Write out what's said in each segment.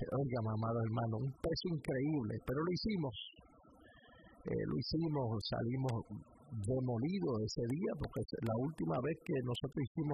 oigan, amados hermanos, un peso increíble, pero lo hicimos, salimos demolidos ese día, porque la última vez que nosotros hicimos,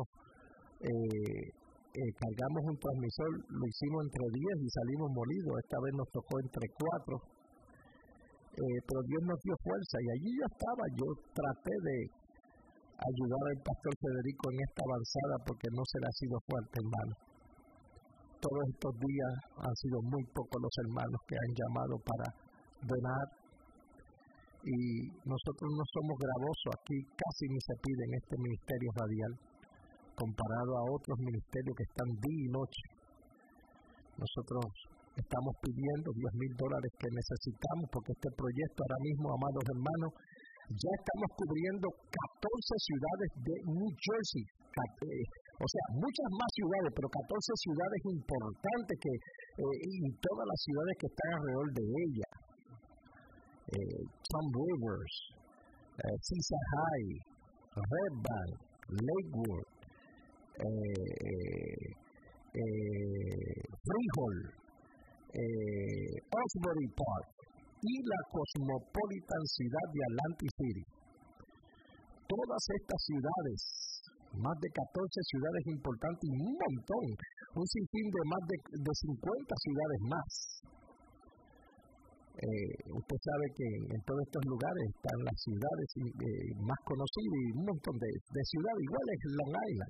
cargamos un transmisor, lo hicimos entre 10 y salimos molidos. Esta vez nos tocó entre 4, pero Dios nos dio fuerza, y allí yo estaba. Yo traté de ayudar al pastor Federico en esta avanzada, porque no se le ha sido fuerte, hermano. Todos estos días han sido muy pocos los hermanos que han llamado para donar, y nosotros no somos gravosos. Aquí casi ni se pide en este ministerio radial, comparado a otros ministerios que están día y noche. Nosotros estamos pidiendo $10,000 que necesitamos, porque este proyecto ahora mismo, amados hermanos, ya estamos cubriendo 14 ciudades de New Jersey, o sea, muchas más ciudades, pero 14 ciudades importantes y todas las ciudades que están alrededor de ella. Tom Rivers, Cisa High, Red Bank, Lakewood, Freehold, Osbury Park y la Cosmopolitan ciudad de Atlantic City. Todas estas ciudades, más de 14 ciudades importantes y un montón, un sinfín de más de 50 ciudades más. Usted sabe que en todos estos lugares están las ciudades más conocidas, y un montón de ciudades iguales en Long Island.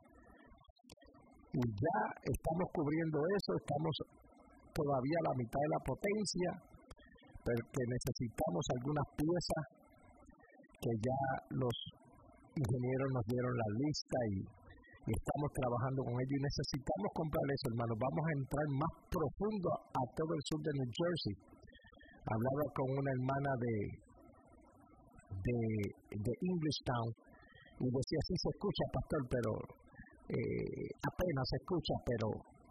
Y ya estamos cubriendo eso, estamos todavía a la mitad de la potencia, pero que necesitamos algunas piezas que ya los ingenieros nos dieron la lista, y estamos trabajando con ellos, y necesitamos comprar eso, hermano. Vamos a entrar más profundo a todo el sur de New Jersey. Hablaba con una hermana de Englishtown, y decía: sí se escucha, pastor, pero apenas se escucha, pero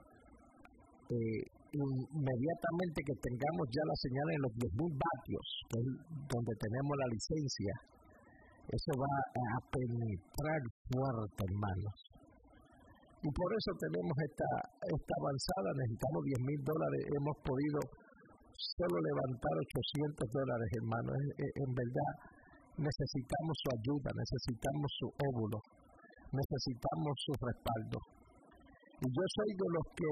inmediatamente que tengamos ya la señal en los 10,000 vatios, que es donde tenemos la licencia, eso va a penetrar fuerte, hermanos. Y por eso tenemos esta avanzada. Necesitamos $10,000. Hemos podido solo levantar $800, hermano. En verdad, necesitamos su ayuda, necesitamos su óvulo, necesitamos su respaldo. Y yo soy de los que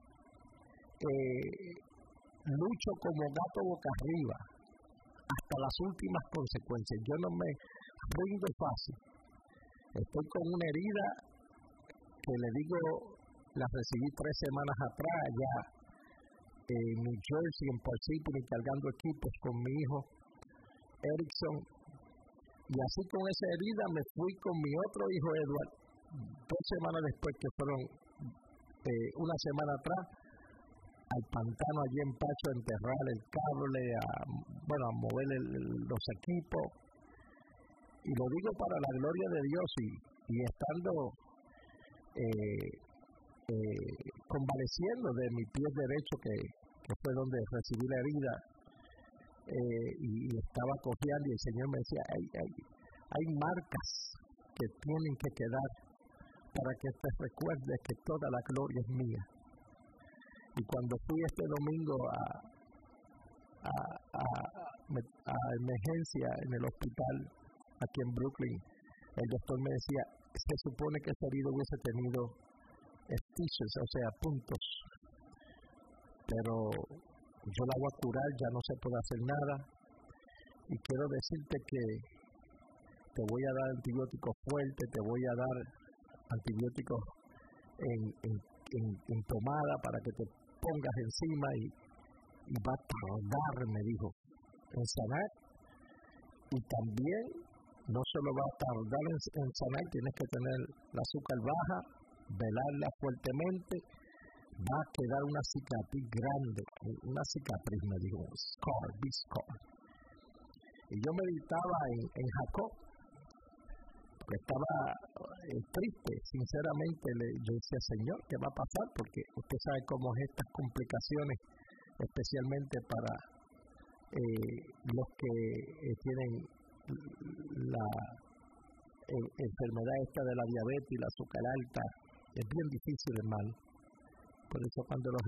lucho como gato boca arriba hasta las últimas consecuencias. Yo no me rindo fácil. Estoy con una herida que, le digo, la recibí 3 semanas atrás allá en New Jersey, en Parsippany, cargando equipos con mi hijo Erickson. Y así, con esa herida, me fui con mi otro hijo Edward 2 semanas después, que fueron una semana atrás, al pantano allí en Pacho, a enterrar el cable, a mover los equipos. Y lo digo para la gloria de Dios, y estando convaleciendo de mi pie derecho, que fue donde recibí la herida, y estaba cojeando, y el Señor me decía: hay marcas que tienen que quedar para que te recuerdes que toda la gloria es mía. Y cuando fui este domingo a emergencia en el hospital aquí en Brooklyn, el doctor me decía: se supone que ese herido hubiese tenido stitches, o sea, puntos, pero yo la voy a curar, ya no se puede hacer nada. Y quiero decirte que te voy a dar antibióticos fuertes, te voy a dar antibióticos en tomada para que te pongas encima, y va a tardar, me dijo, en sanar. Y también no solo va a tardar en sanar, tienes que tener la azúcar baja, velarla fuertemente, va a quedar una cicatriz grande, una cicatriz, me dijo, scar, big scar. Y yo meditaba en Jacob, porque estaba triste, sinceramente. Yo decía: Señor, ¿qué va a pasar? Porque usted sabe cómo es estas complicaciones, especialmente para los que tienen la enfermedad esta de la diabetes y la azúcar alta. Es bien difícil, hermano. Por eso, cuando los